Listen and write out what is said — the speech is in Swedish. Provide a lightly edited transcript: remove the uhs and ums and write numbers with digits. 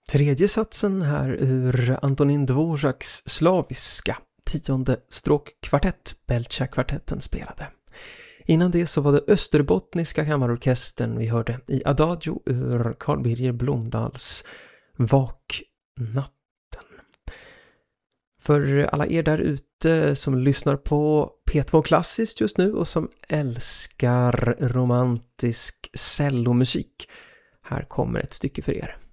Tredje satsen här ur Antonin Dvoraks slaviska 10:e stråkkvartett, Belcha-kvartetten spelade. Innan det så var det Österbottniska kammarorkestern vi hörde i Adagio ur Carl Birger Blomdals Vaknatten. För alla er där ute som lyssnar på P2 Klassiskt just nu och som älskar romantisk cellomusik, här kommer ett stycke för er.